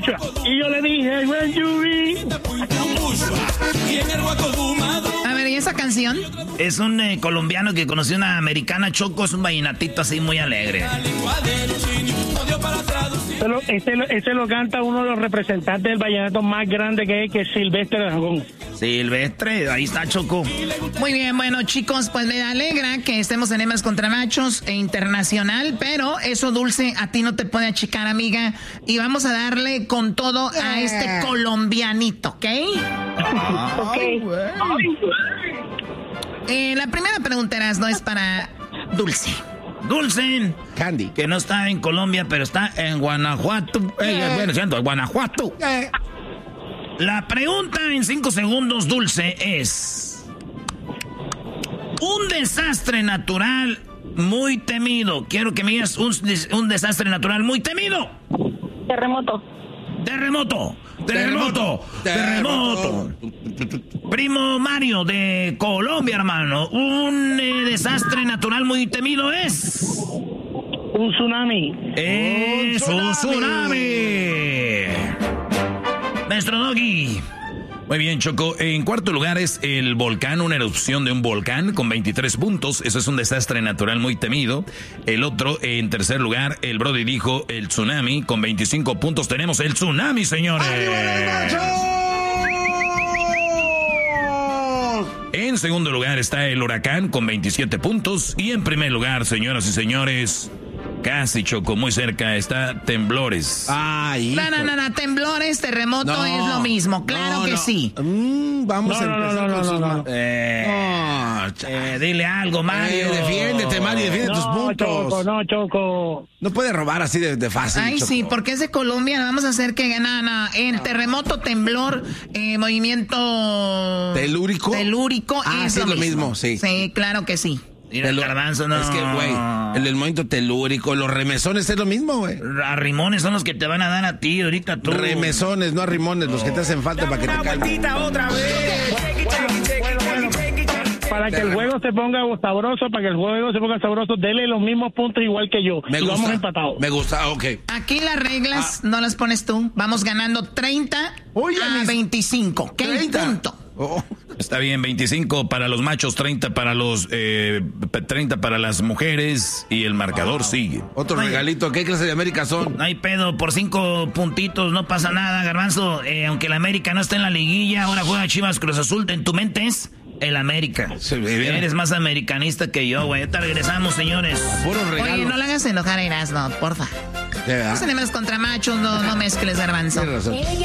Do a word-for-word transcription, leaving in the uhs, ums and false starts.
mucho. Y yo le dije, when you be... A ver, ¿y esa canción? Es un eh, colombiano que conoció una americana, Choco, es un vallenatito así muy alegre. Ese lo, ese, lo, ese lo canta uno de los representantes del vallenato más grande que hay, que es Silvestre Dangond. Silvestre, ahí está, Choco. Muy bien, bueno, chicos, pues me alegra que estemos en Hembras contra Machos e internacional, pero eso, Dulce, a ti no te puede achicar, amiga. Y vamos a darle con todo a este colombianito, ¿ok? Ok. Eh, la primera pregunta, Erasno, es para Dulce. Dulce. Candy. Que no está en Colombia, pero está en Guanajuato. Eh, bueno, siento, en Guanajuato. Eh. La pregunta en cinco segundos, Dulce, es... Un desastre natural muy temido. Quiero que me digas un, un desastre natural muy temido. Terremoto. Terremoto. Terremoto. Terremoto. Terremoto. Primo Mario de Colombia, hermano. Un eh, desastre natural muy temido es... Un tsunami. Es un tsunami. Maestro Doggy. Muy bien, Choco. En cuarto lugar es el volcán, una erupción de un volcán con veintitrés puntos. Eso es un desastre natural muy temido. El otro, en tercer lugar, el Brody dijo el tsunami con veinticinco puntos. Tenemos el tsunami, señores. En segundo lugar está el huracán con veintisiete puntos. Y en primer lugar, señoras y señores... Casi, Choco, muy cerca, está temblores. Ay, no, no, no, no, temblores, terremoto no, es lo mismo, claro no, que no. sí. Mm, vamos no, a empezar no, no, con no, sus... no, no. Eh, oh, eh, dile algo, Mario. Eh, defiéndete, Mario, defiende no, tus puntos. Choco, no, Choco. No puede robar así de, de fácil, Ay, Choco. sí, porque es de Colombia, vamos a hacer que... No, no, el terremoto, temblor, eh, movimiento... ¿Telúrico? Telúrico ah, es sí, lo, lo mismo. mismo, sí. Sí, claro que sí. Mira, el garbanzo, no. Es que, güey, el, el movimiento telúrico, los remesones es lo mismo, güey. Arrimones son los que te van a dar a ti ahorita tú. Remesones, no arrimones, los que te hacen falta para que te calmen. Otra vez. Bueno, bueno, bueno. Para que el juego se ponga sabroso, para que el juego se ponga sabroso, dele los mismos puntos igual que yo. Me y gusta, vamos empatados. Me gusta, ok. Aquí las reglas ah. no las pones tú. Vamos ganando treinta Oye, a mis... veinticinco. ¿Qué treinta punto? Oh. Está bien, veinticinco para los machos, treinta para los eh, treinta para las mujeres y el marcador wow. sigue. Otro Ay. regalito, ¿qué clase de América son? No hay pedo, por cinco puntitos no pasa nada, Garbanzo. Eh, aunque el América no está en la liguilla, ahora juega Chivas Cruz Azul, en tu mente es el América. Sí, eres más americanista que yo, güey. Ahorita regresamos, señores. Oye, no le hagas enojar a Erasno, porfa. Tenemos contra machos, no, no mezcles, Garbanzo.